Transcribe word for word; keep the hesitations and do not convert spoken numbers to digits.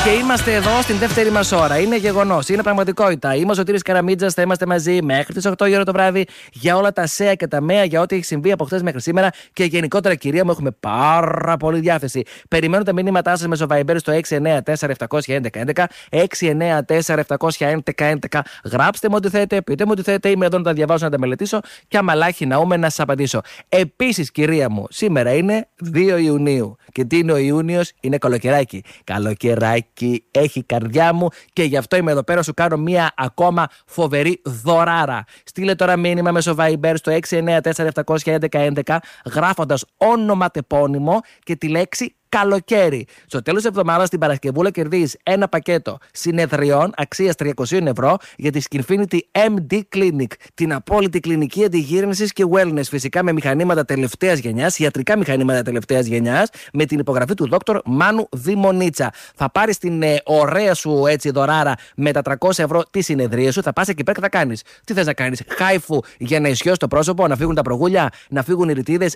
Και είμαστε εδώ στην δεύτερη μας ώρα. Είναι γεγονός, είναι πραγματικότητα. Είμαι ο Σωτήρης Καραμίτζας, θα είμαστε μαζί μέχρι τις οκτώ η ώρα το βράδυ για όλα τα σέα και τα μέα, για ό,τι έχει συμβεί από χθες μέχρι σήμερα και γενικότερα, κυρία μου, έχουμε πάρα πολύ διάθεση. Περιμένω τα μηνύματά σας μέσω Viber στο έξι εννιά τέσσερα επτά ένα ένα ένα ένα, έξι εννιά τέσσερα επτά ένα ένα ένα. Γράψτε μου ό,τι θέλετε, πείτε μου ό τι θέλετε. Είμαι εδώ να τα διαβάσω, να τα μελετήσω και αμαλάχι ναούμε να σας απαντήσω. Επίσης, κυρία μου, σήμερα είναι δύο Ιουνίου. Και τι είναι ο Ιούνιος? Είναι καλοκαιράκι. Καλοκαιράκι έχει καρδιά μου και γι' αυτό είμαι εδώ πέρα. Σου κάνω μία ακόμα φοβερή δωράρα. Στείλε τώρα μήνυμα μέσω Viber στο έξι εννιά τέσσερα επτά ένα ένα ένα, γράφοντας όνομα τεπώνυμο και τη λέξη καλοκαίρι. Στο τέλος της εβδομάδας, την Παρασκευούλα, κερδίζεις ένα πακέτο συνεδριών αξίας τριακόσια ευρώ για τη Skinfinity εμ ντι Clinic, την απόλυτη κλινική αντιγύρινσης και wellness. Φυσικά με μηχανήματα τελευταίας γενιάς, ιατρικά μηχανήματα τελευταίας γενιάς, με την υπογραφή του δόκτωρ Μάνου Δημονίτσα. Θα πάρεις την ε, ωραία σου έτσι δωράρα με τα τριακόσια ευρώ τη συνεδρία σου, θα πας εκεί πέρα και θα κάνεις. Τι θες να κάνεις? Χάιφου για να ισιώσει το πρόσωπο, να φύγουν τα προγούλια, να φύγουν οι ρητίδες,